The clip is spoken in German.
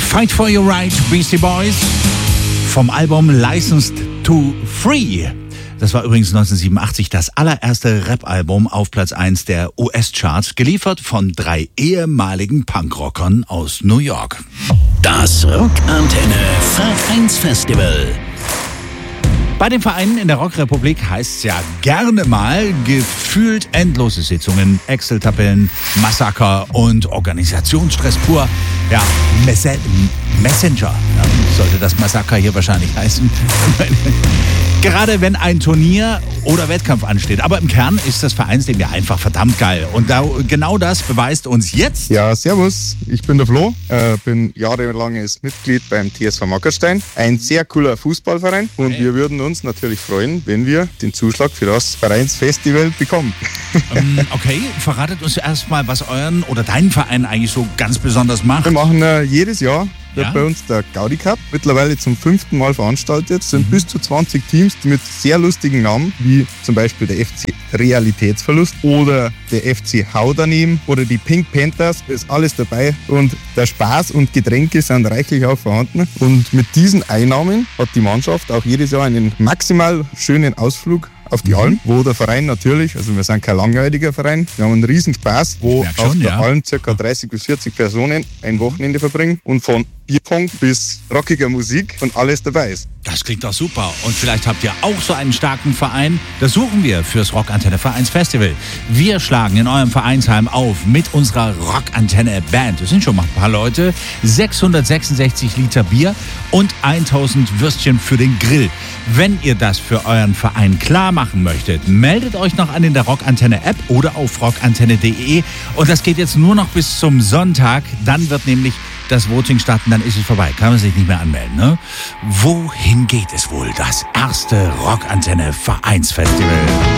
Fight for Your Right, Beastie Boys, vom Album Licensed to Free. Das war übrigens 1987 das allererste Rap-Album auf Platz 1 der US-Charts, geliefert von 3 ehemaligen Punkrockern aus New York. Das Rockantenne Vereinsfestival. Bei den Vereinen in der Rockrepublik heißt es ja gerne mal gefühlt endlose Sitzungen, Excel-Tabellen, Massaker und Organisationsstress pur. Ja, Messenger sollte das Massaker hier wahrscheinlich heißen. Gerade wenn ein Turnier oder Wettkampf ansteht. Aber im Kern ist das Vereinsleben ja einfach verdammt geil. Und genau das beweist uns jetzt... Ja, servus, ich bin der Flo, bin jahrelanges Mitglied beim TSV Mackerstein. Ein sehr cooler Fußballverein und wir würden uns natürlich freuen, wenn wir den Zuschlag für das Vereinsfestival bekommen. Okay, verratet uns erstmal, was euren oder deinen Verein eigentlich so ganz besonders macht. Wir machen jedes Jahr wird bei uns der Gaudi Cup mittlerweile zum 5. Mal veranstaltet. Es sind bis zu 20 Teams mit sehr lustigen Namen, wie zum Beispiel der FC Realitätsverlust oder der FC Hau daneben oder die Pink Panthers. Da ist alles dabei und der Spaß und Getränke sind reichlich auch vorhanden. Und mit diesen Einnahmen hat die Mannschaft auch jedes Jahr einen maximal schönen Ausflug auf die Alm, wo der Verein natürlich, also wir sind kein langweiliger Verein, wir haben einen riesen Spaß, wo auf der Alm ca. 30 bis 40 Personen ein Wochenende verbringen und von Bierpong bis rockiger Musik und alles dabei ist. Das klingt doch super. Und vielleicht habt ihr auch so einen starken Verein. Das suchen wir fürs Rockantenne Vereinsfestival. Wir schlagen in eurem Vereinsheim auf mit unserer Rockantenne Band. Es sind schon mal ein paar Leute. 666 Liter Bier und 1000 Würstchen für den Grill. Wenn ihr das für euren Verein klar machen möchtet, meldet euch noch an in der Rockantenne App oder auf rockantenne.de. Und das geht jetzt nur noch bis zum Sonntag. Dann wird nämlich das Voting starten, dann ist es vorbei. Kann man sich nicht mehr anmelden, ne? Wohin geht es wohl? Das erste Rockantenne Vereinsfestival.